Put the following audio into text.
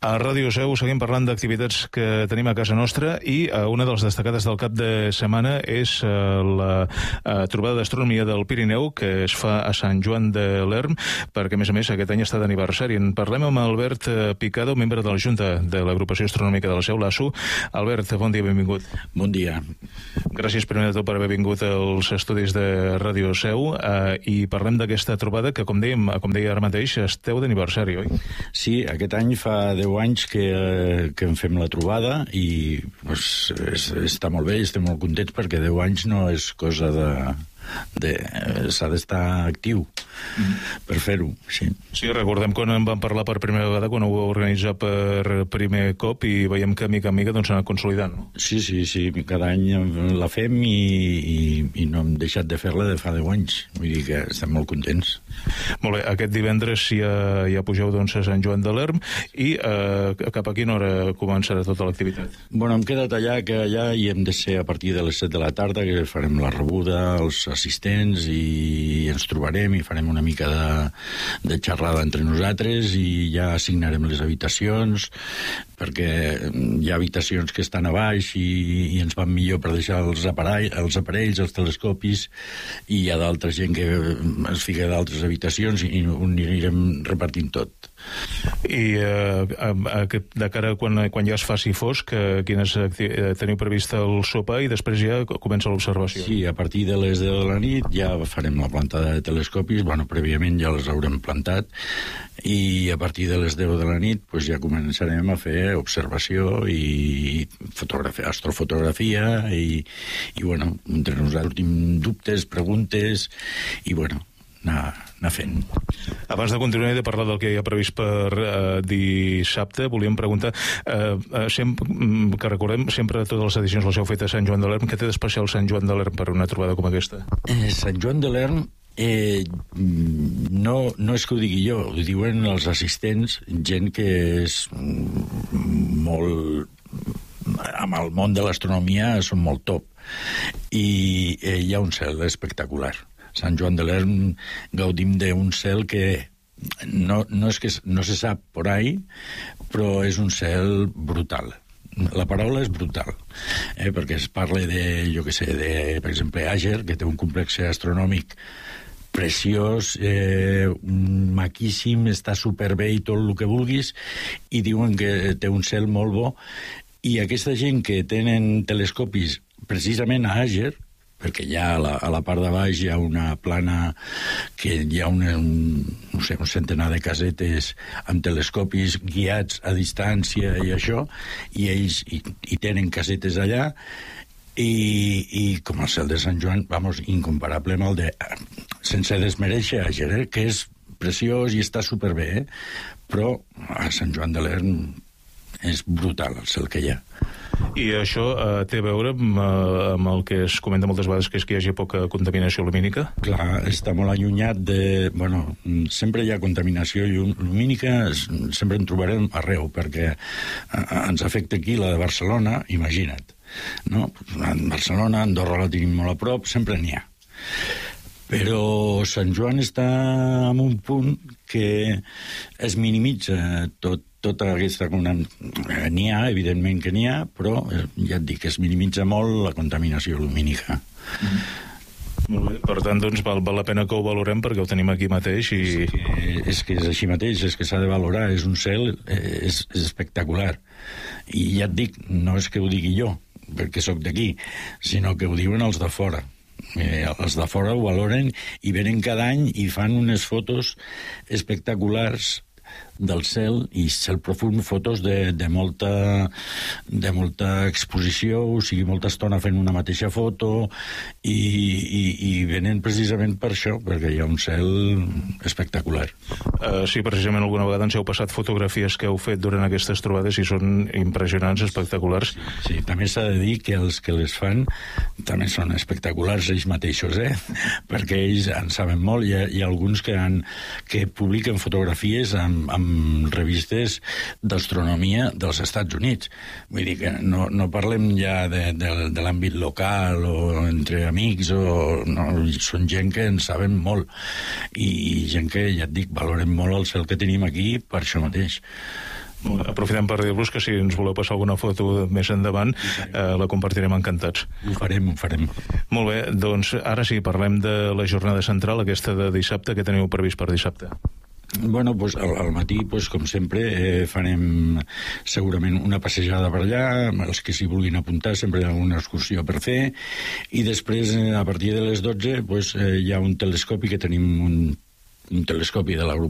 A Ràdio Seu seguim parlant d'activitats que tenim a casa nostra i una de les destacades del cap de setmana és la trobada d'astronomia del Pirineu que es fa a Sant Joan de Lerm, perquè a més aquest any està d'aniversari. En parlem amb Albert Picado, membre de la Junta de l'Agrupació Astronòmica de la Seu, l'ASU. Albert, bon dia, benvingut. Bon dia. Gràcies primer de tot per haver vingut als estudis de Ràdio Seu i parlem d'aquesta trobada que, com deia ara mateix, esteu d'aniversari, oi? Sí, aquest any fa 10 anys que en fem la trobada i pues, està molt bé i estem molt contents perquè 10 anys no és cosa s'ha d'estar actiu per fer-ho, sí. Sí, recordem quan en vam parlar per primera vegada, quan ho vau organitzar per primer cop i veiem que mica en mica s'ha anat consolidant, no? Sí, cada any la fem i no hem deixat de fer-la de fa 10 anys, vull dir que estem molt contents. Molt bé, aquest divendres ja pugeu doncs a Sant Joan de Lerm i cap a quina hora començarà tota l'activitat? Bueno, hem quedat allà i hem de ser a partir de les 7 de la tarda, que farem la rebuda, els assistents i ens trobarem i farem una mica de xerrada entre nosaltres i ja assignarem les habitacions perquè hi ha habitacions que estan a baix i ens van millor per deixar els aparells, els telescopis, i hi ha d'altra gent que es fica d'altres habitacions i ho anirem repartint tot. I de cara quan ja es faci fosc, teniu previst el sopar i després ja comença l'observació? Sí, a partir de les 10 de la nit ja farem la plantada de telescopis, prèviament ja els haurem plantat i a partir de les 10 de la nit pues, ja començarem a fer observació i astrofotografia i entre nosaltres tenim dubtes, preguntes i anar fent. Abans de continuar i de parlar del que hi ha previst per dissabte, volíem preguntar que recordem sempre totes les edicions les heu fet a Sant Joan de Lerm. Què té d'especial Sant Joan de Lerm per una trobada com aquesta? Sant Joan de Lerm no és que ho digui jo, ho diuen els assistents, gent que és molt amb el món de l'astronomia són molt top i hi ha un cel espectacular. Sant Joan de Lerm gaudim d'un cel que no és que no se sap por ahí, però és un cel brutal. La paraula és brutal, perquè es parla per exemple, Àger, que té un complex astronòmic preciós, maquíssim, està superbé i tot el que vulguis, i diuen que té un cel molt bo, i aquesta gent que tenen telescopis precisament a Àger, perquè ja a la part de baix hi ha una plana que hi ha un centenar de casetes amb telescopis guiats a distància i això, i ells hi tenen casetes allà, i com el cel de Sant Joan, incomparable amb el de... sense desmereixer Àger, que és preciós i està superbé, però a Sant Joan de Lerm és brutal el cel que hi ha. I això té a veure amb el que es comenta moltes vegades, que és que hi hagi poca contaminació lumínica? Clar, està molt allunyat de... sempre hi ha contaminació lumínica, sempre en trobarem arreu, perquè ens afecta aquí la de Barcelona, imagina't. No? En Barcelona, Andorra la tenim molt a prop, sempre n'hi ha. Però Sant Joan està en un punt que es minimitza tota aquesta... N'hi ha, evidentment que n'hi ha, però ja et dic, es minimitza molt la contaminació lumínica. Molt bé. Per tant, doncs, val la pena que ho valorem perquè ho tenim aquí mateix i... És que és així mateix, és que s'ha de valorar, és un cel, és espectacular. I ja et dic, no és que ho digui jo, perquè sóc d'aquí, sinó que ho diuen els de fora. Els de fora ho valoren i venen cada any i fan unes fotos espectaculars del cel i cel profund, fotos de molta exposició, o sigui, molta estona fent una mateixa foto i venen precisament per això, perquè hi ha un cel espectacular. Sí, precisament alguna vegada ens heu passat fotografies que heu fet durant aquestes trobades i són impressionants, espectaculars. Sí, també s'ha de dir que els que les fan també són espectaculars ells mateixos, perquè ells en saben molt. Hi ha alguns que publiquen fotografies amb revistes d'astronomia dels Estats Units. Vull dir que no parlem ja de l'àmbit local o entre amics, són gent que en saben molt i gent que, ja et dic, valorem molt el cel que tenim aquí per això mateix. Aprofitem per dir-vos que si ens voleu passar alguna foto més endavant, la compartirem encantats. Ho farem. Molt bé, doncs ara sí, parlem de la jornada central, aquesta de dissabte. Què teniu previst per dissabte? Bueno, pues al matí, pues, com sempre, farem segurament una passejada per allà, els que s'hi vulguin apuntar sempre hi ha alguna excursió per fer, i després, a partir de les 12, pues, hi ha un telescopi que tenim un telescopi de l'agrupació